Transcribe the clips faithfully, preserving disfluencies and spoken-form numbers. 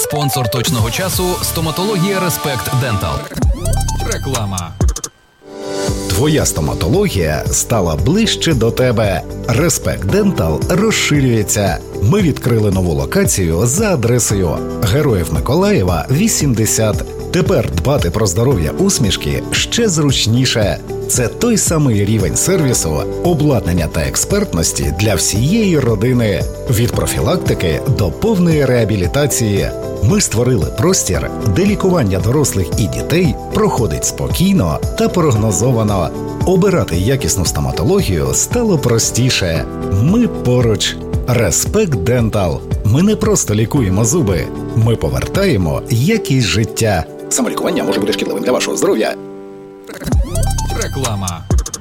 Спонсор точного часу – стоматологія Респект Дентал. Реклама. Твоя стоматологія стала ближче до тебе. Респект Дентал розширюється. Ми відкрили нову локацію за адресою Героїв Миколаєва, вісімдесят. Тепер дбати про здоров'я усмішки ще зручніше. Це той самий рівень сервісу, обладнання та експертності для всієї родини. Від профілактики до повної реабілітації. Ми створили простір, де лікування дорослих і дітей проходить спокійно та прогнозовано. Обирати якісну стоматологію стало простіше. Ми поруч. Респект Дентал. Ми не просто лікуємо зуби. Ми повертаємо якість життя. Самолікування може бути шкідливим для вашого здоров'я. Реклама.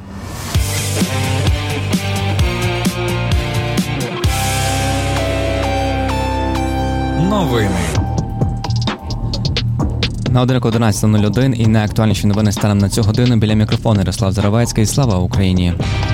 Новини. На годинку одинадцята нуль один і найактуальніші новини станом на цю годину. Біля мікрофону Ярослав Заровецький. Слава Україні!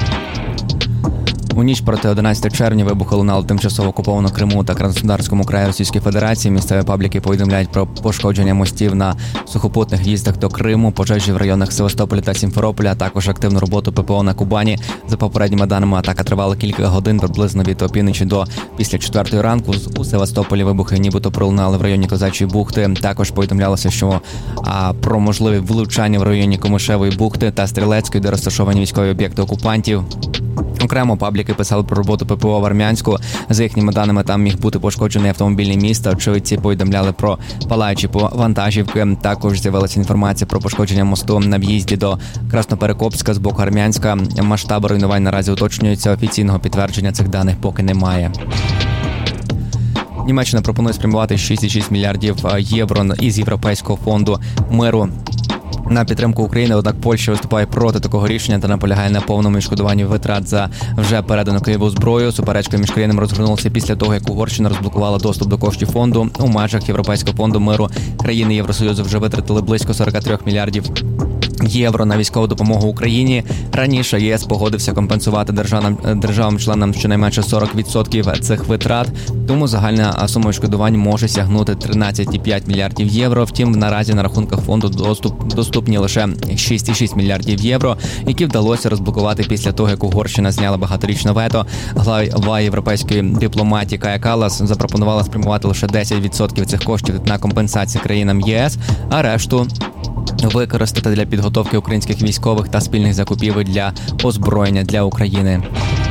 У ніч проти одинадцятого червня вибухи лунали тимчасово окупованому Криму та Краснодарському краї Російської Федерації. Місцеві пабліки повідомляють про пошкодження мостів на сухопутних в'їздах до Криму, пожежі в районах Севастополя та Сімферополя, а також активну роботу ППО на Кубані. За попередніми даними, атака тривала кілька годин, приблизно від опівночі до після четвертої ранку. У Севастополі вибухи нібито пролунали в районі Козачої бухти. Також повідомлялося, що а, про можливі влучання в районі Комишевої бухти та Стрілецької, де розташовані військові об'єкти окупантів. Окремо пабліки писали про роботу ППО в Армянську. За їхніми даними, там міг бути пошкоджений автомобільний міст. Очевидці повідомляли про палаючі вантажівки. Також з'явилася інформація про пошкодження мосту на в'їзді до Красноперекопська з боку Армянська. Масштаби руйнувань наразі уточнюються. Офіційного підтвердження цих даних поки немає. Німеччина пропонує спрямувати шість цілих шість мільярдів євро із Європейського фонду миру на підтримку України, однак Польща виступає проти такого рішення та наполягає на повному відшкодуванні витрат за вже передану Києву зброю. Суперечка між країнами розгорнулася після того, як Угорщина розблокувала доступ до коштів фонду. У межах Європейського фонду миру країни Євросоюзу вже витратили близько сорок три мільярдів євро на військову допомогу Україні. Раніше ЄС погодився компенсувати державам, державам-членам щонайменше сорок відсотків цих витрат, тому загальна сума відшкодувань може сягнути тринадцять цілих п'ять мільярдів євро. Втім, наразі на рахунках фонду доступ, доступні лише шість цілих шість мільярдів євро, які вдалося розблокувати після того, як Угорщина зняла багаторічне вето. Глава європейської дипломатії Кая Каллас запропонувала спрямувати лише десять відсотків цих коштів на компенсацію країнам ЄС, а решту використати для підготовки українських військових та спільних закупівель для озброєння для України.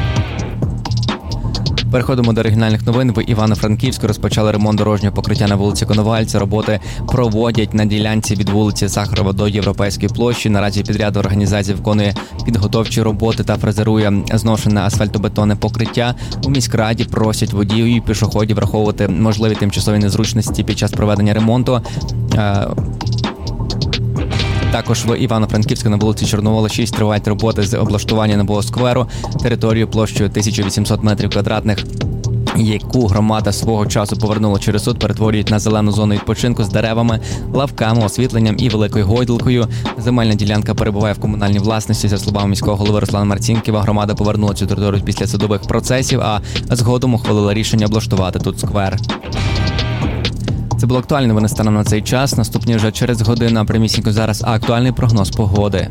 Переходимо до регіональних новин. В Івано-Франківську розпочали ремонт дорожнього покриття на вулиці Коновальця. Роботи проводять на ділянці від вулиці Сахарова до Європейської площі. Наразі підряд організації виконує підготовчі роботи та фрезерує зношене асфальтобетонне покриття. У міськраді просять водіїв і пішоходів враховувати можливі тимчасові незручності під час проведення ремонту. Також в Івано-Франківську на вулиці Чорновола шість тривають роботи з облаштування нового скверу, територію площею тисяча вісімсот метрів квадратних, яку громада свого часу повернула через суд, перетворюють на зелену зону відпочинку з деревами, лавками, освітленням і великою гойдалкою. Земельна ділянка перебуває в комунальній власності. За словами міського голови Руслана Марцінківа, громада повернула цю територію після судових процесів, а згодом ухвалила рішення облаштувати тут сквер. Це було актуальне новини станом на цей час. Наступні вже через годину, а прямісінько зараз актуальний прогноз погоди.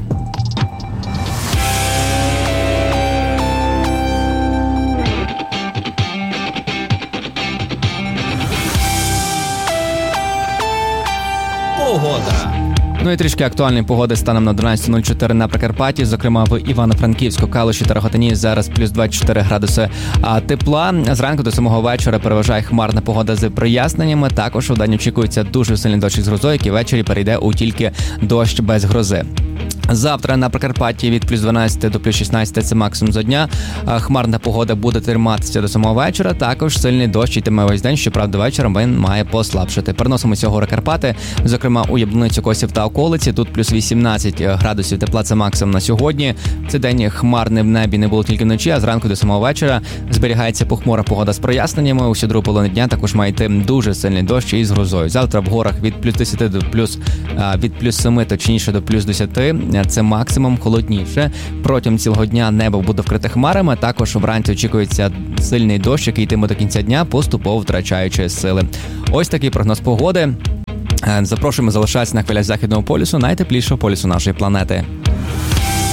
Погода. Ну і трішки актуальної погоди станом на одинадцята нуль чотири на Прикарпатті, зокрема в Івано-Франківську, Калуші та Рогатині зараз плюс двадцять чотири градуси тепла. Зранку до самого вечора переважає хмарна погода з проясненнями. Також у день очікується дуже сильний дощ із грозою, який ввечері перейде у тільки дощ без грози. Завтра на Прикарпатті від плюс дванадцять до плюс шістнадцять – це максимум за дня. Хмарна погода буде триматися до самого вечора. Також сильний дощ йтиме весь день, щоправда, вечором він має послабшити. Переносимося в гори Карпати, зокрема у Яблуницю, Косів та околиці. Тут плюс вісімнадцять градусів тепла – це максимум на сьогодні. Цей день хмарне в небі не було тільки вночі, а зранку до самого вечора зберігається похмура погода з проясненнями. Усю другу половину дня також має йти дуже сильний дощ із грозою. Завтра в горах від плюс десять до плюс, від плюс семи, точніше до плюс десять. січня – це максимум, холодніше. Протягом цілого дня небо буде вкрите хмарами, також вранці очікується сильний дощ, який йтиме до кінця дня, поступово втрачаючи сили. Ось такий прогноз погоди. Запрошуємо залишатися на хвилях Західного полюсу, найтеплішого полюсу нашої планети.